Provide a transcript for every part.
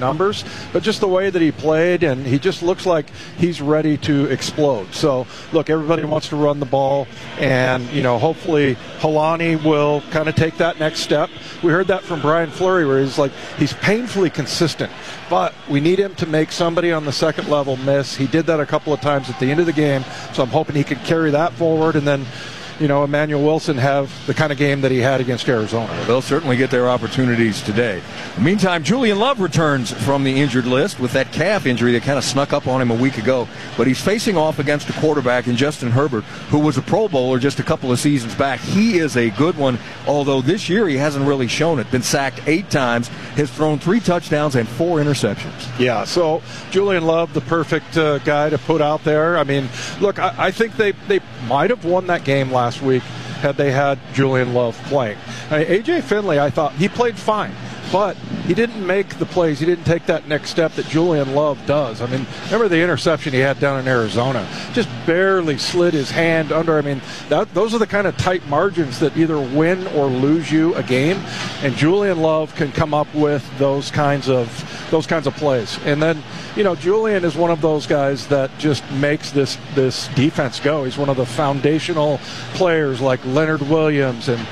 numbers, but just the way that he played, and he just looks like he's ready to explode. So, look, everybody wants to run the ball, and, hopefully Helani will kind of take that next step. We heard that from Brian Fleury, where he's painfully consistent, but we need him to make somebody on the second level miss. He did that a couple of times at the end of the game, so I'm hoping he could carry that forward, and then Emmanuel Wilson have the kind of game that he had against Arizona. They'll certainly get their opportunities today. Meantime, Julian Love returns from the injured list with that calf injury that kind of snuck up on him a week ago. But he's facing off against a quarterback in Justin Herbert, who was a Pro Bowler just a couple of seasons back. He is a good one, although this year he hasn't really shown it. Been sacked 8 times, has thrown 3 touchdowns and 4 interceptions. Yeah, so Julian Love, the perfect guy to put out there. I mean, look, I think they might have won that game last week had they had Julian Love playing. A.J. Finley, I thought, he played fine, but he didn't make the plays. He didn't take that next step that Julian Love does. I mean, remember the interception he had down in Arizona? Just barely slid his hand under. I mean, those are the kind of tight margins that either win or lose you a game, and Julian Love can come up with those kinds of plays. And then, Julian is one of those guys that just makes this defense go. He's one of the foundational players like Leonard Williams and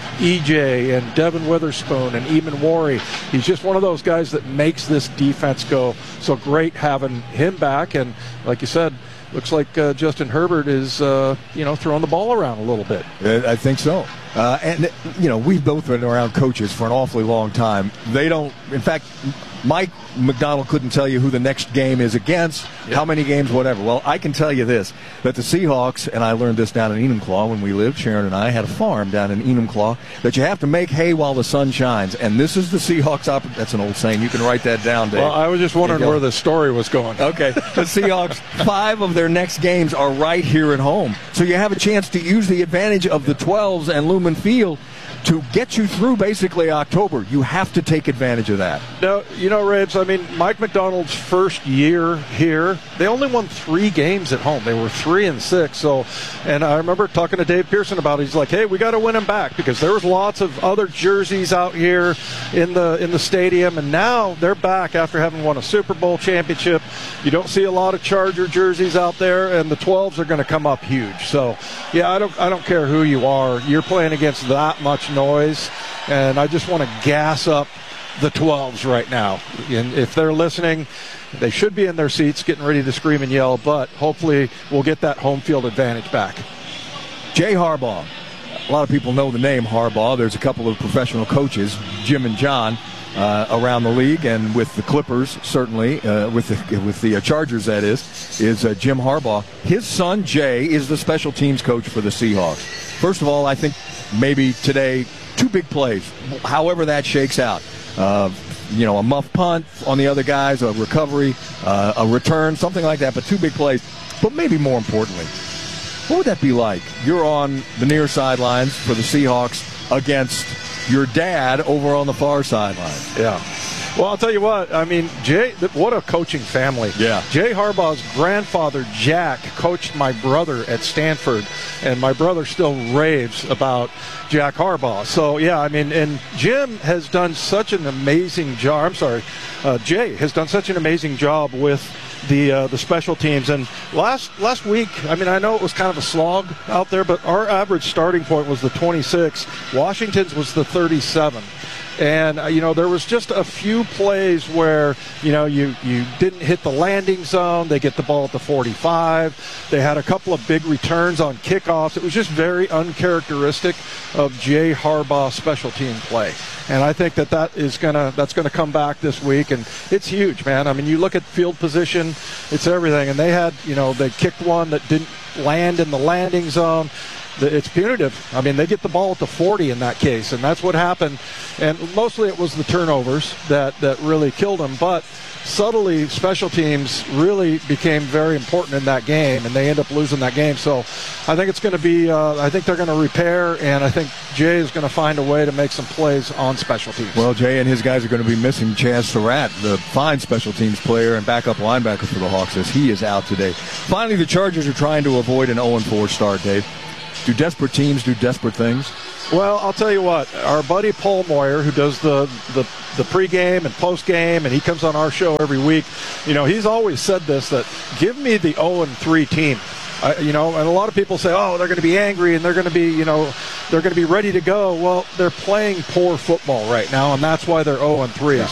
EJ and Devin Witherspoon and Eamon Worry. He's just one of those guys that makes this defense go. So great having him back. And like you said, looks like Justin Herbert is, throwing the ball around a little bit. I think so. And we've both been around coaches for an awfully long time. They don't, in fact, Mike McDonald couldn't tell you who the next game is against, how many games, whatever. Well, I can tell you this, that the Seahawks, and I learned this down in Enumclaw when we lived, Sharon and I had a farm down in Enumclaw, that you have to make hay while the sun shines. And this is the Seahawks that's an old saying. You can write that down, Dave. Well, I was just wondering where the story was going. Okay. The Seahawks, 5 of their next games are right here at home. So you have a chance to use the advantage of the 12s and Lumen Field to get you through basically October. You have to take advantage of that. No, Rabes, I mean, Mike McDonald's first year here, they only won 3 games at home. They were 3-6. So, and I remember talking to Dave Pearson about it. He's like, hey, we got to win them back, because there was lots of other jerseys out here in the stadium, and now they're back after having won a Super Bowl championship. You don't see a lot of Charger jerseys out there, and the 12s are going to come up huge. So, yeah, I don't care who you are. You're playing against that much noise, and I just want to gas up the 12s right now. And if they're listening, they should be in their seats getting ready to scream and yell, but hopefully we'll get that home field advantage back. Jay Harbaugh. A lot of people know the name Harbaugh. There's a couple of professional coaches, Jim and John, around the league, and with the Clippers, certainly, with the Chargers, that is Jim Harbaugh. His son, Jay, is the special teams coach for the Seahawks. First of all, I think maybe today, 2 big plays, however that shakes out. A muff punt on the other guys, a recovery, a return, something like that, but 2 big plays. But maybe more importantly, what would that be like? You're on the near sidelines for the Seahawks against your dad over on the far sidelines. Yeah. Well, I'll tell you what. I mean, Jay, what a coaching family. Yeah. Jay Harbaugh's grandfather, Jack, coached my brother at Stanford, and my brother still raves about Jack Harbaugh. So, yeah, I mean, and Jim has done such an amazing job. Jay has done such an amazing job with the special teams. And last week, I mean, I know it was kind of a slog out there, but our average starting point was the 26. Washington's was the 37. And, there was just a few plays where, you didn't hit the landing zone. They get the ball at the 45. They had a couple of big returns on kickoffs. It was just very uncharacteristic of Jay Harbaugh's special team play. And I think that's gonna come back this week, and it's huge, man. I mean, you look at field position, it's everything. And they had, they kicked one that didn't land in the landing zone. It's punitive. I mean, they get the ball at the 40 in that case, and that's what happened. And mostly it was the turnovers that really killed them. But subtly, special teams really became very important in that game, and they end up losing that game. So I think it's going to be I think they're going to repair, and I think Jay is going to find a way to make some plays on special teams. Well, Jay and his guys are going to be missing Chaz Surratt, the fine special teams player and backup linebacker for the Hawks, as he is out today. Finally, the Chargers are trying to avoid an 0-4 start, Dave. Do desperate teams do desperate things? Well, I'll tell you what. Our buddy Paul Moyer, who does the pregame and postgame, and he comes on our show every week. He's always said this, that give me the 0-3 team. And a lot of people say, oh, they're going to be angry and they're going to be, they're going to be ready to go. Well, they're playing poor football right now, and that's why they're 0-3.